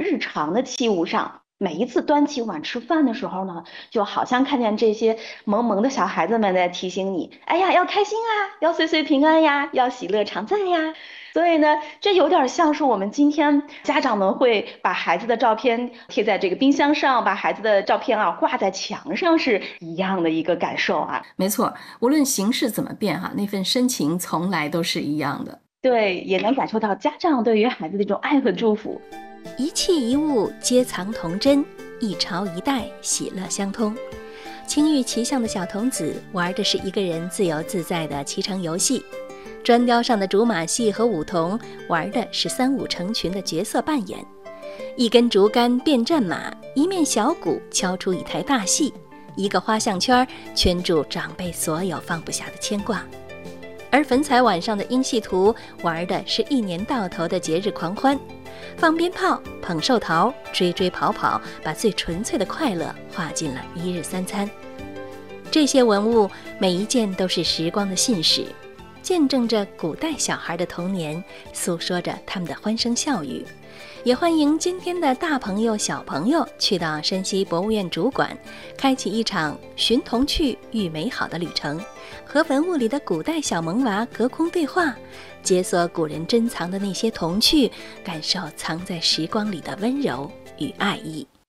日常的器物上。每一次端起碗吃饭的时候呢，就好像看见这些萌萌的小孩子们在提醒你，哎呀，要开心啊，要岁岁平安呀，要喜乐常在呀。所以呢，这有点像是我们今天家长们会把孩子的照片贴在这个冰箱上，把孩子的照片啊挂在墙上是一样的一个感受啊。 没错，无论形式怎么变哈，那份深情从来都是一样的。 对，也能感受到家长对于孩子的一种爱和祝福。 一器一物皆藏童真，一朝一代喜乐相通。青玉骑象的小童子玩的是一个人自由自在的骑乘游戏，砖雕上的竹马戏和舞童玩的是三五成群的角色扮演。一根竹竿变战马，一面小鼓敲出一台大戏，一个花项圈圈住长辈所有放不下的牵挂。而粉彩碗上的英系图玩的是一年到头的节日狂欢，放鞭炮、捧寿桃、追追跑跑，把最纯粹的快乐化进了一日三餐。这些文物每一件都是时光的信使，见证着古代小孩的童年，诉说着他们的欢声笑语。也欢迎今天的大朋友小朋友去到山西博物院主馆，开启一场寻童趣遇美好的旅程，和文物里的古代小萌娃隔空对话，解锁古人珍藏的那些童趣，感受藏在时光里的温柔与爱意。